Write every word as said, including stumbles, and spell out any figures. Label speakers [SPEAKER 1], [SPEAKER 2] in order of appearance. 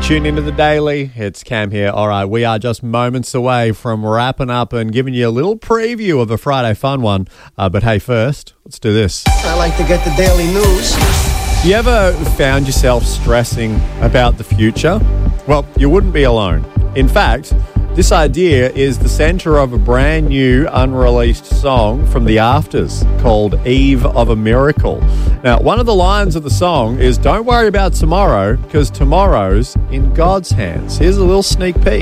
[SPEAKER 1] Tune into the Daily. It's Cam here. All right, we are just moments away from wrapping up and giving you a little preview of a Friday fun one. Uh, but hey, first, let's do this.
[SPEAKER 2] I like to get the daily news.
[SPEAKER 1] You ever found yourself stressing about the future? Well, you wouldn't be alone. In fact, this idea is the centre of a brand new unreleased song from The Afters called Eve of a Miracle. Now, one of the lines of the song is, "Don't worry about tomorrow, because tomorrow's in God's hands." Here's a little sneak peek.